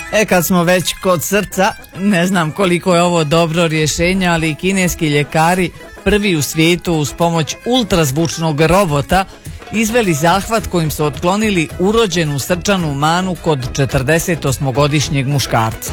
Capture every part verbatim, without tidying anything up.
E, kad smo već kod srca, ne znam koliko je ovo dobro rješenje, ali kineski ljekari prvi u svijetu uz pomoć ultrazvučnog robota izveli zahvat kojim su otklonili urođenu srčanu manu kod četrdesetosmogodišnjeg muškarca.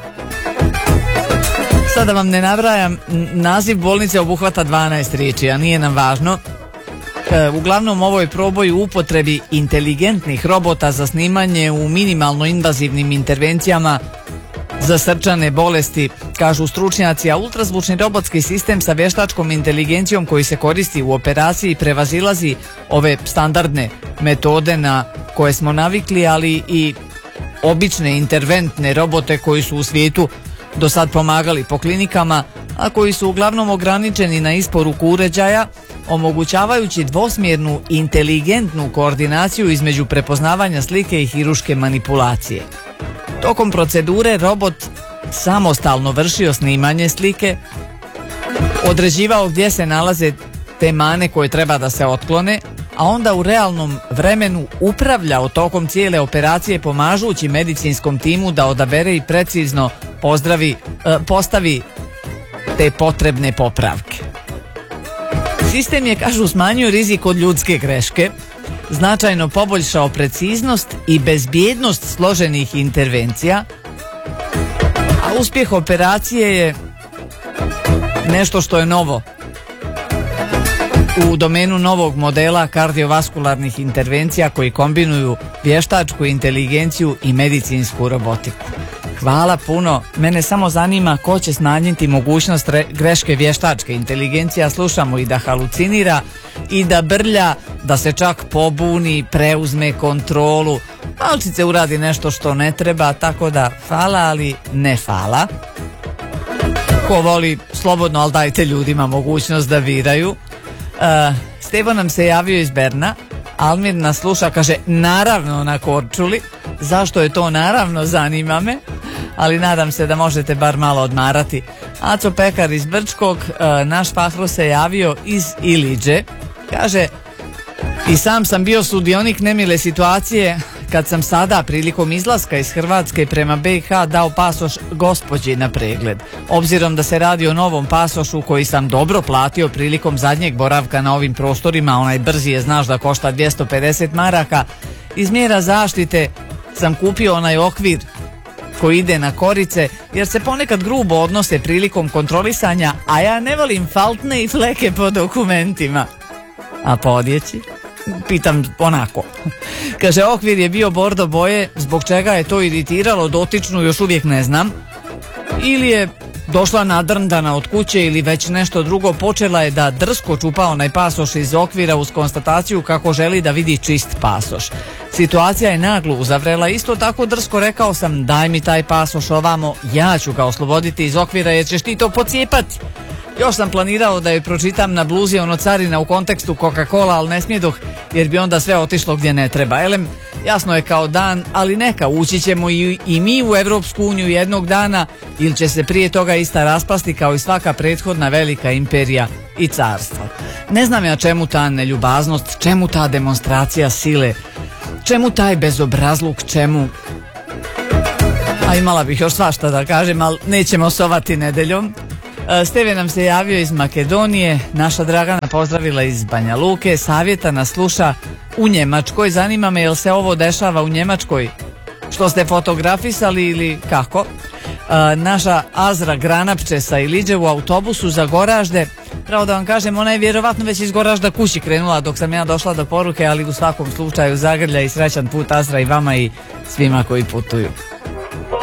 Sada vam ne nabrajam, naziv bolnice obuhvata dvanaest riječi, a nije nam važno. E, uglavnom ovoj proboj u upotrebi inteligentnih robota za snimanje u minimalno invazivnim intervencijama za srčane bolesti, kažu stručnjaci, a ultrazvučni robotski sistem sa vještačkom inteligencijom koji se koristi u operaciji prevazilazi ove standardne metode na koje smo navikli, ali i obične interventne robote koji su u svijetu do sad pomagali po klinikama, a koji su uglavnom ograničeni na isporuku uređaja, omogućavajući dvosmjernu inteligentnu koordinaciju između prepoznavanja slike i hiruške manipulacije. Tokom procedure robot samostalno vršio snimanje slike, određivao gdje se nalaze te mane koje treba da se otklone, a onda u realnom vremenu upravljao tokom cijele operacije pomažući medicinskom timu da odabere i precizno pozdravi, eh, postavi te potrebne popravke. Sistem je, kažu, smanjio rizik od ljudske greške, značajno poboljšao preciznost i bezbjednost složenih intervencija, a uspjeh operacije je nešto što je novo u domenu novog modela kardiovaskularnih intervencija koji kombinuju vještačku inteligenciju i medicinsku robotiku. Hvala puno, mene samo zanima ko će smanjiti mogućnost re- greške vještačke inteligencija. Slušamo i da halucinira i da brlja, da se čak pobuni, preuzme kontrolu, malčice uradi nešto što ne treba, tako da hvala, ali ne hvala. Ko voli, slobodno, ali dajte ljudima mogućnost da biraju. Uh, Stevo nam se javio iz Berna, Almir nas sluša, kaže naravno na Korčuli. Zašto je to naravno, zanima me, ali nadam se da možete bar malo odmarati. Aco Pekar iz Brčkog, uh, naš Fahro se javio iz Iliđe, kaže i sam sam bio sudionik nemile situacije kad sam sada prilikom izlaska iz Hrvatske prema B i H dao pasoš gospođi na pregled. Obzirom da se radi o novom pasošu koji sam dobro platio prilikom zadnjeg boravka na ovim prostorima, onaj brzi je, znaš da košta dvjesto pedeset maraka, iz mjera zaštite sam kupio onaj okvir koji ide na korice, jer se ponekad grubo odnose prilikom kontrolisanja, a ja ne volim faltne i fleke po dokumentima. A po odjeći? Pitam onako. Kaže, okvir je bio bordo boje, zbog čega je to iritiralo dotičnu, još uvijek ne znam. Ili je došla nadrndana od kuće ili već nešto drugo, počela je da drsko čupa onaj pasoš iz okvira uz konstataciju kako želi da vidi čist pasoš. Situacija je naglo uzavrela, isto tako drsko rekao sam, daj mi taj pasoš ovamo, ja ću ga osloboditi iz okvira jer ćeš ti to pocijepati. Još sam planirao da joj pročitam na bluzi ono carina u kontekstu Coca-Cola, ali ne smjedoh jer bi onda sve otišlo gdje ne treba. Elem, jasno je kao dan, ali neka, ući ćemo i, i mi u Evropsku uniju jednog dana, ili će se prije toga ista raspasti kao i svaka prethodna velika imperija i carstva. Ne znam ja čemu ta neljubaznost, čemu ta demonstracija sile, čemu taj bezobrazluk, čemu... A imala bih još svašta da kažem, ali nećemo sovati nedeljom. Steve nam se javio iz Makedonije, naša Dragana pozdravila iz Banja Luke, Savjeta nas sluša u Njemačkoj. Zanima me jel se ovo dešava u Njemačkoj, što ste fotografisali ili kako. E, naša Azra Granapče sa Iliđe u autobusu za Goražde, pravo da vam kažem, ona je vjerovatno već iz Goražda kući krenula dok sam ja došla do poruke, ali u svakom slučaju zagrlja i srećan put Azra i vama i svima koji putuju.